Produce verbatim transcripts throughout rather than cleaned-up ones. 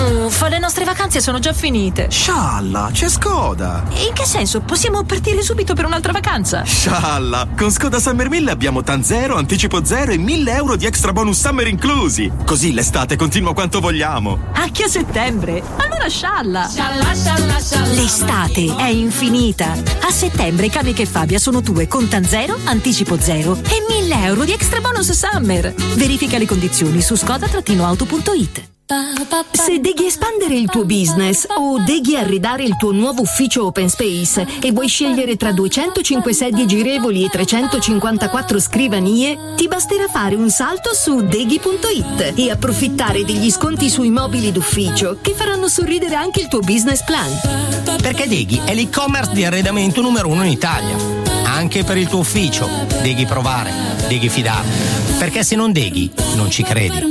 Uffa, le nostre vacanze sono già finite. Scialla, c'è Skoda. In che senso? Possiamo partire subito per un'altra vacanza? Scialla, con Skoda Summer mille abbiamo TAN zero, anticipo zero e mille euro di extra bonus summer inclusi. Così l'estate continua quanto vogliamo. Anche a settembre? Allora scialla. Scialla, scialla, scialla. L'estate è infinita. A settembre Camiche e Fabia sono tue con TAN zero, anticipo zero e mille euro di extra bonus summer. Verifica le condizioni su skoda auto punto it. Se deghi espandere il tuo business o deghi arredare il tuo nuovo ufficio open space e vuoi scegliere tra duecentocinque sedie girevoli e trecentocinquantaquattro scrivanie, ti basterà fare un salto su deghi punto it e approfittare degli sconti sui mobili d'ufficio che faranno sorridere anche il tuo business plan. Perché Deghi è l'e-commerce di arredamento numero uno in Italia. Anche per il tuo ufficio. Deghi provare, Deghi fidare. Perché se non Deghi, non ci credi.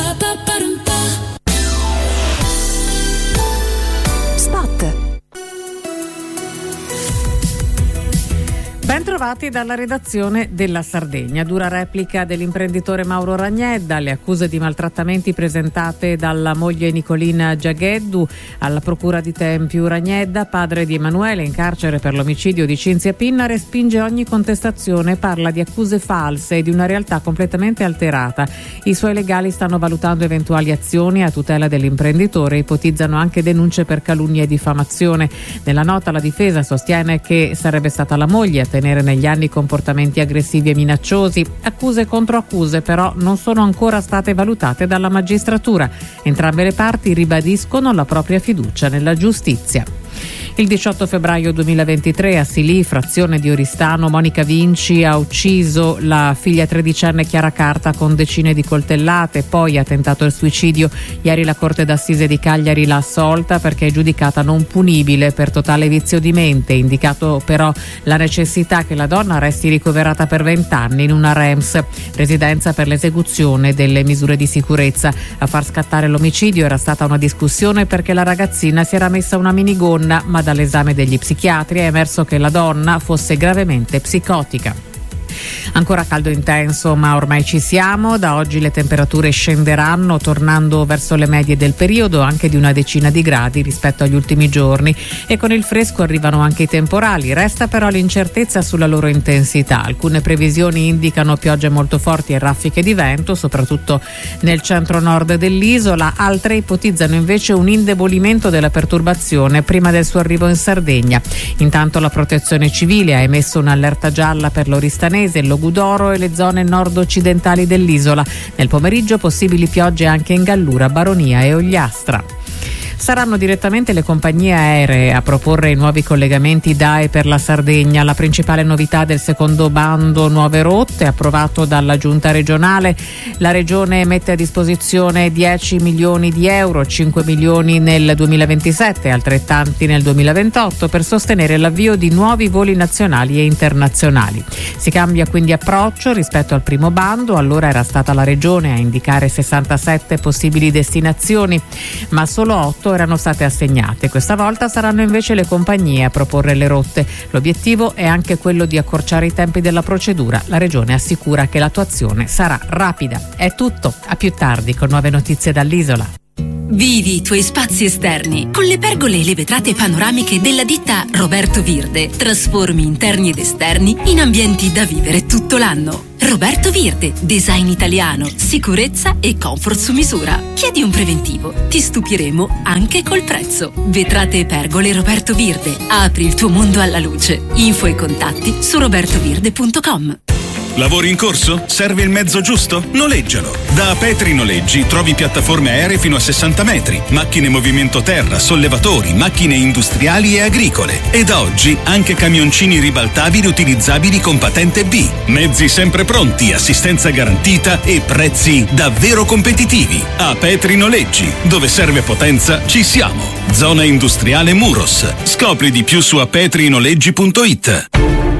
Bentrovati dalla redazione della Sardegna. Dura replica dell'imprenditore Mauro Ragnedda alle accuse di maltrattamenti presentate dalla moglie Nicolina Giagheddu alla procura di Tempio. Ragnedda, padre di Emanuele in carcere per l'omicidio di Cinzia Pinna, respinge ogni contestazione e parla di accuse false e di una realtà completamente alterata. I suoi legali stanno valutando eventuali azioni a tutela dell'imprenditore e ipotizzano anche denunce per calunnia e diffamazione. Nella nota la difesa sostiene che sarebbe stata la moglie a tenere negli anni comportamenti aggressivi e minacciosi. Accuse contro accuse però non sono ancora state valutate dalla magistratura. Entrambe le parti ribadiscono la propria fiducia nella giustizia. Il diciotto febbraio duemilaventitré a Silì, frazione di Oristano, Monica Vinci ha ucciso la figlia tredicenne Chiara Carta con decine di coltellate, poi ha tentato il suicidio. Ieri la Corte d'Assise di Cagliari l'ha assolta perché è giudicata non punibile per totale vizio di mente, indicato però la necessità che la donna resti ricoverata per vent'anni in una R E M S, residenza per l'esecuzione delle misure di sicurezza. A far scattare l'omicidio era stata una discussione perché la ragazzina si era messa una minigonna, ma dall'esame degli psichiatri è emerso che la donna fosse gravemente psicotica. Ancora caldo intenso, ma ormai ci siamo. Da oggi le temperature scenderanno, tornando verso le medie del periodo, anche di una decina di gradi rispetto agli ultimi giorni, e con il fresco arrivano anche i temporali. Resta però l'incertezza sulla loro intensità. Alcune previsioni indicano piogge molto forti e raffiche di vento, soprattutto nel centro-nord dell'isola. Altre ipotizzano invece un indebolimento della perturbazione prima del suo arrivo in Sardegna. Intanto la Protezione Civile ha emesso un'allerta gialla per l'Oristanese, il Logudoro e le zone nord-occidentali dell'isola. Nel pomeriggio possibili piogge anche in Gallura, Baronia e Ogliastra. Saranno direttamente le compagnie aeree a proporre i nuovi collegamenti D A E per la Sardegna. La principale novità del secondo bando Nuove Rotte, approvato dalla Giunta regionale. La Regione mette a disposizione dieci milioni di euro, cinque milioni nel duemilaventisette e altrettanti nel duemilaventotto, per sostenere l'avvio di nuovi voli nazionali e internazionali. Si cambia quindi approccio rispetto al primo bando. Allora era stata la Regione a indicare sessantasette possibili destinazioni, ma solo otto erano state assegnate. Questa volta saranno invece le compagnie a proporre le rotte. L'obiettivo è anche quello di accorciare i tempi della procedura. La Regione assicura che l'attuazione sarà rapida. È tutto, a più tardi con nuove notizie dall'isola. Vivi i tuoi spazi esterni con le pergole e le vetrate panoramiche della ditta Roberto Virde. Trasformi interni ed esterni in ambienti da vivere tutto l'anno. Roberto Virde, design italiano, sicurezza e comfort su misura. Chiedi un preventivo, ti stupiremo anche col prezzo. Vetrate e pergole Roberto Virde. Apri il tuo mondo alla luce. Info e contatti su roberto virde punto com. Lavori in corso? Serve il mezzo giusto? Noleggialo. Da Petri Noleggi trovi piattaforme aeree fino a sessanta metri, macchine movimento terra, sollevatori, macchine industriali e agricole. E da oggi anche camioncini ribaltabili utilizzabili con patente B. Mezzi sempre pronti, assistenza garantita e prezzi davvero competitivi. A Petri Noleggi, dove serve potenza, ci siamo. Zona industriale Muros. Scopri di più su apetri noleggi punto it.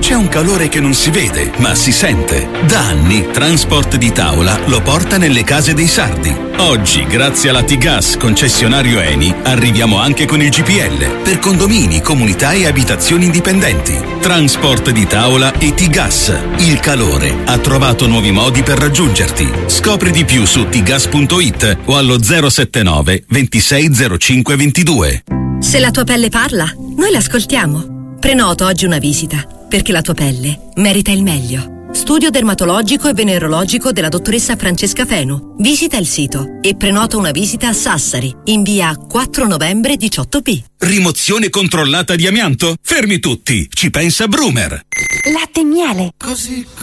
C'è un calore che non si vede, ma si sente. Da anni Transport di Tavola lo porta nelle case dei sardi. Oggi, grazie alla T-Gas concessionario Eni, arriviamo anche con il G P L per condomini, comunità e abitazioni indipendenti. Transport di Tavola e T-Gas. Il calore ha trovato nuovi modi per raggiungerti. Scopri di più su t gas punto it o allo zero sette nove ventisei zero cinque ventidue. Se la tua pelle parla, noi l'ascoltiamo. Prenota oggi una visita, perché la tua pelle merita il meglio. Studio dermatologico e venerologico della dottoressa Francesca Fenu. Visita il sito e prenota una visita a Sassari, in via quattro novembre diciotto B. Rimozione controllata di amianto? Fermi tutti, ci pensa Brumer. Latte e miele. Così